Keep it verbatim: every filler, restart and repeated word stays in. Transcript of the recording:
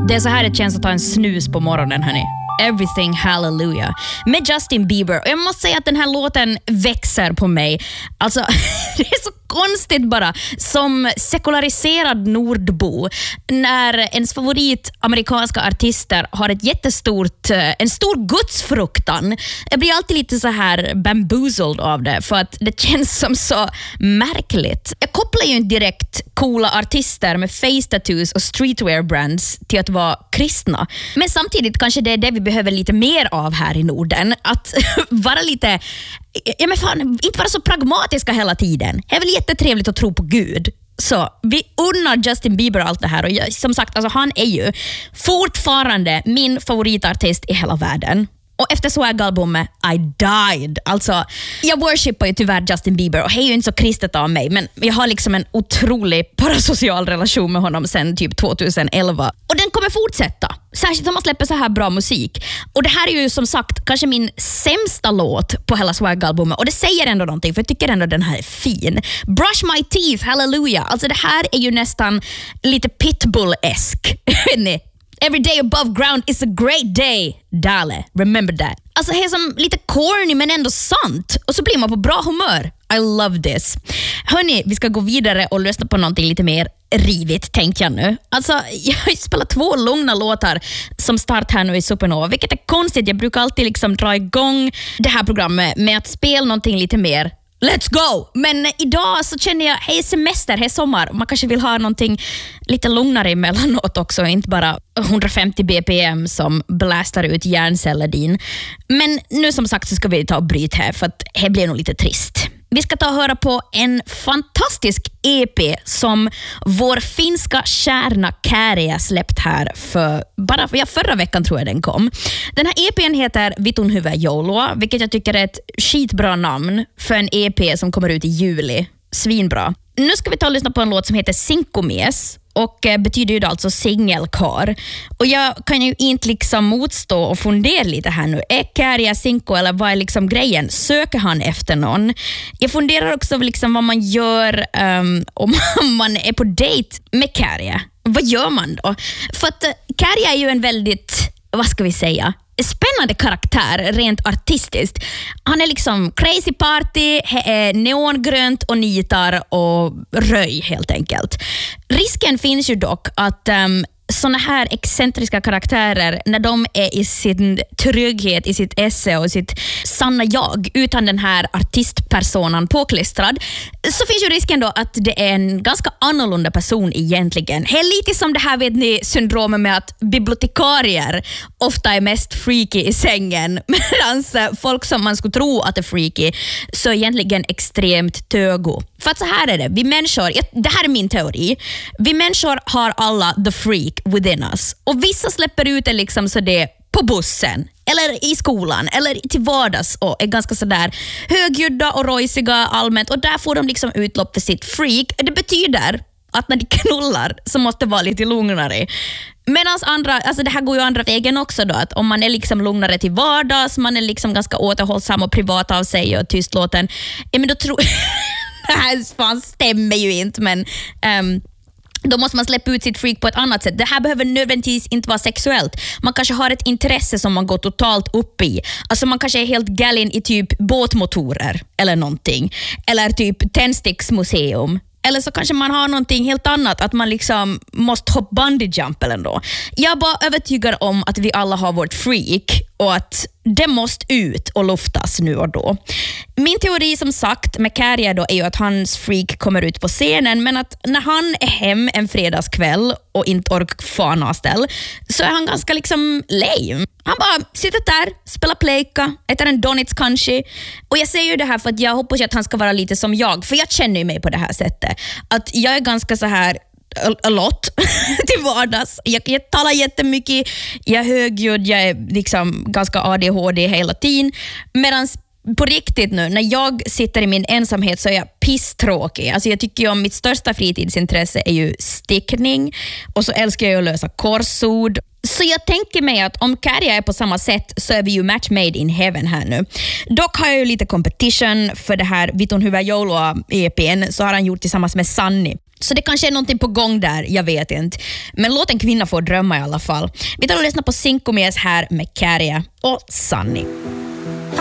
Det är så här det känns att ta en snus på morgonen, hörni. Everything Hallelujah med Justin Bieber. Och jag måste säga att den här låten växer på mig. Alltså, det är så konstigt bara som sekulariserad nordbo när ens favorit amerikanska artister har ett jättestort, en stor gudsfruktan. Jag blir alltid lite så här bamboozled av det för att det känns som så märkligt. Jag kopplar ju inte direkt coola artister med face tattoos och streetwear brands till att vara kristna. Men samtidigt kanske det är det vi behöver lite mer av här i Norden. Att vara lite, ja men fan, inte vara så pragmatiska hela tiden. Det är väl jättetrevligt att tro på Gud. Så vi unnar Justin Bieber allt det här. Och jag, som sagt, alltså, han är ju fortfarande min favoritartist i hela världen. Och efter Swag-albumet I Died. Alltså, jag worshipar ju tyvärr Justin Bieber och det är ju inte så kristet av mig, men jag har liksom en otrolig parasocial relation med honom sedan typ tjugoelva. Och den kommer fortsätta. Särskilt om man släpper så här bra musik. Och det här är ju som sagt kanske min sämsta låt på hela Swag-albumet. Och det säger ändå någonting, för jag tycker ändå den här är fin. Brush My Teeth, Hallelujah. Alltså det här är ju nästan lite Pitbull-esk. Every day above ground is a great day. Dale, remember that. Alltså det är som lite corny men ändå sant. Och så blir man på bra humör. I love this. Hörni, vi ska gå vidare och lyssna på någonting lite mer rivigt, tänkte jag nu. Alltså, jag har ju spelat två lugna låtar som start här nu i Supernova, vilket är konstigt. Jag brukar alltid liksom dra igång det här programmet med att spela någonting lite mer let's go! Men idag så känner jag, hej semester, hej sommar. Man kanske vill ha någonting lite lugnare emellanåt också. Inte bara hundrafemtio B P M som blastar ut hjärnceller din. Men nu som sagt så ska vi ta och bryta här för att det blir nog lite trist. Vi ska ta och höra på en fantastisk E P som vår finska kärna Käärijä släppt här för bara ja, förra veckan tror jag den kom. Den här E P:n heter Vitun hyvää joulua, vilket jag tycker är ett skitbra namn för en E P som kommer ut i juli. Svinbra. Nu ska vi ta och lyssna på en låt som heter Sinkomies och eh, betyder ju då alltså singelkar. Och jag kan ju inte liksom motstå och fundera lite här nu. Är Käärijä sinko eller vad är liksom grejen? Söker han efter någon? Jag funderar också liksom vad man gör um, om man är på dejt med Käärijä. Vad gör man då? För att uh, Käärijä är ju en väldigt, vad ska vi säga, spännande karaktär rent artistiskt. Han är liksom crazy party, är neongrönt och nitar och röj helt enkelt. Risken finns ju dock att um, såna här excentriska karaktärer, när de är i sin trygghet, i sitt esse och sitt sanna jag, utan den här artistpersonan påklistrad, så finns ju risken då att det är en ganska annorlunda person egentligen. Det är lite som det här, vet ni, syndromet med att bibliotekarier ofta är mest freaky i sängen, medan folk som man skulle tro att är freaky så är egentligen extremt tögo. För att så här är det, vi människor, det här är min teori, vi människor har alla the freak within us. Och vissa släpper ut det liksom så det på bussen, eller i skolan, eller till vardags och är ganska sådär högljudda och rojsiga allmänt. Och där får de liksom utlopp för sitt freak. Det betyder att när de knullar så måste det vara lite lugnare. Medan andra, alltså det här går ju andra vägen också då, att om man är liksom lugnare till vardags, man är liksom ganska återhållsam och privat av sig och tystlåten, ja men då tror det här fan stämmer ju inte, men um, då måste man släppa ut sitt freak på ett annat sätt. Det här behöver nödvändigtvis inte vara sexuellt. Man kanske har ett intresse som man går totalt upp i. Alltså man kanske är helt galen i typ båtmotorer eller någonting. Eller typ tändsticksmuseum. Eller så kanske man har någonting helt annat, att man liksom måste hoppa bungee jump eller ändå. Jag är bara övertygad om att vi alla har vårt freak och att det måste ut och luftas nu och då. Min teori som sagt med Käärijä då är ju att hans freak kommer ut på scenen, men att när han är hem en fredagskväll och inte orkar fana ställ, så är han ganska liksom lame. Han bara sitter där, spelar plejka, äter en donuts kanske. Och jag säger ju det här för att jag hoppas att han ska vara lite som jag, för jag känner ju mig på det här sättet. Att jag är ganska så här a lot till vardags. Jag, jag talar jättemycket, jag är högljudd, jag är liksom ganska A D H D hela tiden. Medan på riktigt nu, när jag sitter i min ensamhet så är jag pisstråkig. Alltså jag tycker ju om mitt största fritidsintresse är ju stickning, och så älskar jag att lösa korsord. Så jag tänker mig att om Käärijä är på samma sätt så är vi ju match made in heaven här nu. Dock har jag ju lite competition för det här Vitun hyvää joulua E P:n, så har han gjort tillsammans med Sanni. Så det kanske är någonting på gång där, jag vet inte. Men låt en kvinna få drömma i alla fall. Vi tar och lyssnar på Cinco Mies här med Kärja och Sunny.